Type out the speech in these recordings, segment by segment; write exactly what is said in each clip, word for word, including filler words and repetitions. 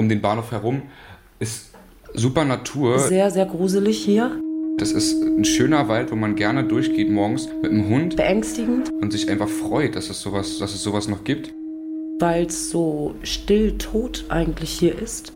um den Bahnhof herum ist super Natur. Sehr, sehr gruselig hier. Das ist ein schöner Wald, wo man gerne durchgeht morgens mit dem Hund. Beängstigend. Und sich einfach freut, dass es sowas, dass es sowas noch gibt. Weil es so still tot eigentlich hier ist.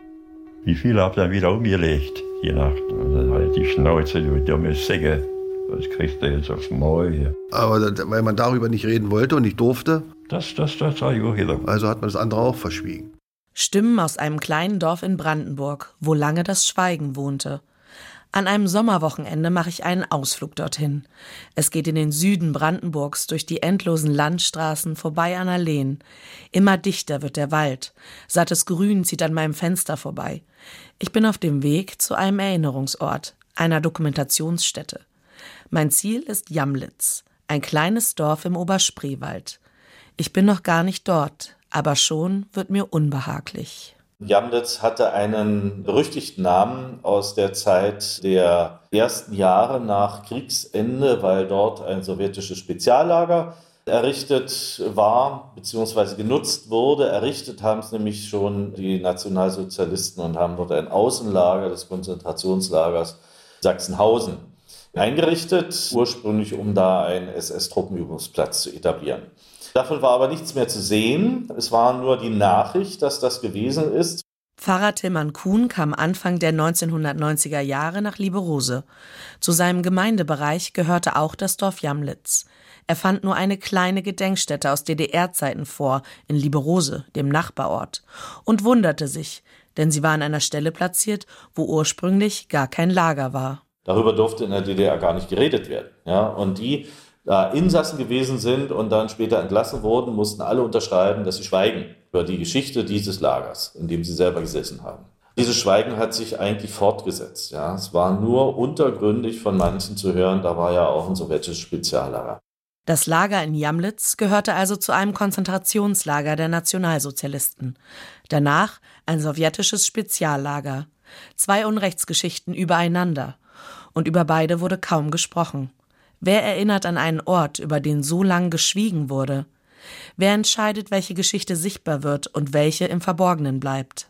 Wie viele habt ihr wieder umgelegt, die Nacht? Also halt die Schnauze, du dumme Säcke. Das kriegst du jetzt aufs Maul hier. Aber weil man darüber nicht reden wollte und nicht durfte. Das, das, das sag ich auch wieder. Also hat man das andere auch verschwiegen. Stimmen aus einem kleinen Dorf in Brandenburg, wo lange das Schweigen wohnte. An einem Sommerwochenende mache ich einen Ausflug dorthin. Es geht in den Süden Brandenburgs durch die endlosen Landstraßen vorbei an Alleen. Immer dichter wird der Wald. Sattes Grün zieht an meinem Fenster vorbei. Ich bin auf dem Weg zu einem Erinnerungsort, einer Dokumentationsstätte. Mein Ziel ist Jamlitz, ein kleines Dorf im Oberspreewald. Ich bin noch gar nicht dort, aber schon wird mir unbehaglich. Jamlitz hatte einen berüchtigten Namen aus der Zeit der ersten Jahre nach Kriegsende, weil dort ein sowjetisches Speziallager errichtet war bzw. genutzt wurde. Errichtet haben es nämlich schon die Nationalsozialisten und haben dort ein Außenlager des Konzentrationslagers Sachsenhausen eingerichtet, ursprünglich um da einen S S-Truppenübungsplatz zu etablieren. Davon war aber nichts mehr zu sehen. Es war nur die Nachricht, dass das gewesen ist. Pfarrer Tilman Kuhn kam Anfang der neunzehnhundertneunziger Jahre nach Lieberose. Zu seinem Gemeindebereich gehörte auch das Dorf Jamlitz. Er fand nur eine kleine Gedenkstätte aus D D R-Zeiten vor, in Lieberose, dem Nachbarort, und wunderte sich, denn sie war an einer Stelle platziert, wo ursprünglich gar kein Lager war. Darüber durfte in der D D R gar nicht geredet werden. Ja, und die da Insassen gewesen sind und dann später entlassen wurden, mussten alle unterschreiben, dass sie schweigen über die Geschichte dieses Lagers, in dem sie selber gesessen haben. Dieses Schweigen hat sich eigentlich fortgesetzt. Ja. Es war nur untergründig von manchen zu hören, da war ja auch ein sowjetisches Speziallager. Das Lager in Jamlitz gehörte also zu einem Konzentrationslager der Nationalsozialisten. Danach ein sowjetisches Speziallager. Zwei Unrechtsgeschichten übereinander. Und über beide wurde kaum gesprochen. Wer erinnert an einen Ort, über den so lang geschwiegen wurde? Wer entscheidet, welche Geschichte sichtbar wird und welche im Verborgenen bleibt?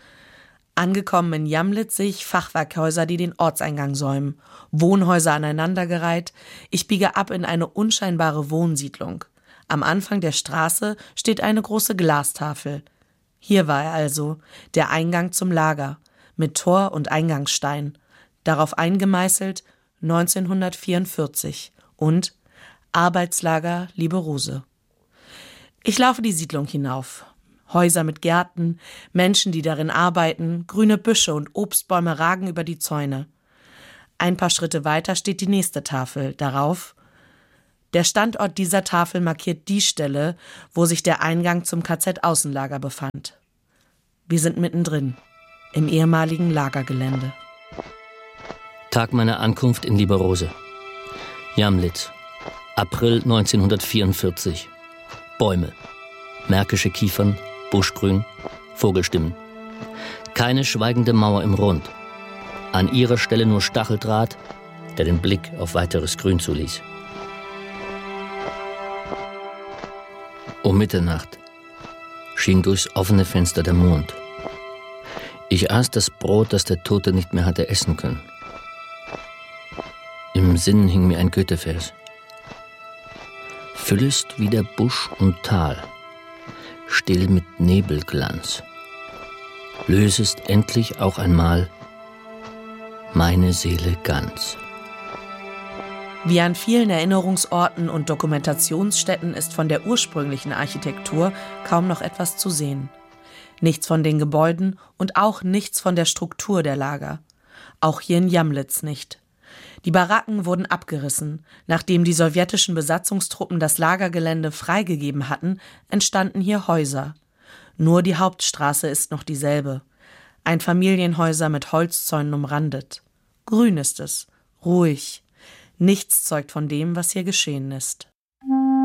Angekommen in Jamlitz sehe ich Fachwerkhäuser, die den Ortseingang säumen, Wohnhäuser aneinandergereiht. Ich biege ab in eine unscheinbare Wohnsiedlung. Am Anfang der Straße steht eine große Glastafel. Hier war er also, der Eingang zum Lager, mit Tor und Eingangsstein. Darauf eingemeißelt neunzehnhundertvierundvierzig und Arbeitslager Lieberose. Ich laufe die Siedlung hinauf. Häuser mit Gärten, Menschen, die darin arbeiten, grüne Büsche und Obstbäume ragen über die Zäune. Ein paar Schritte weiter steht die nächste Tafel. Darauf: Der Standort dieser Tafel markiert die Stelle, wo sich der Eingang zum K Z-Außenlager befand. Wir sind mittendrin, im ehemaligen Lagergelände. Tag meiner Ankunft in Lieberose. Jamlitz, April neunzehnhundertvierundvierzig. Bäume, märkische Kiefern, Buschgrün, Vogelstimmen. Keine schweigende Mauer im Rund. An ihrer Stelle nur Stacheldraht, der den Blick auf weiteres Grün zuließ. Um Mitternacht schien durchs offene Fenster der Mond. Ich aß das Brot, das der Tote nicht mehr hatte essen können. Im Sinn hing mir ein Goethe-Vers. Füllest wieder Busch und Tal, still mit Nebelglanz. Lösest endlich auch einmal meine Seele ganz. Wie an vielen Erinnerungsorten und Dokumentationsstätten ist von der ursprünglichen Architektur kaum noch etwas zu sehen. Nichts von den Gebäuden und auch nichts von der Struktur der Lager. Auch hier in Jamlitz nicht. Die Baracken wurden abgerissen. Nachdem die sowjetischen Besatzungstruppen das Lagergelände freigegeben hatten, entstanden hier Häuser. Nur die Hauptstraße ist noch dieselbe. Einfamilienhäuser mit Holzzäunen umrandet. Grün ist es, ruhig. Nichts zeugt von dem, was hier geschehen ist.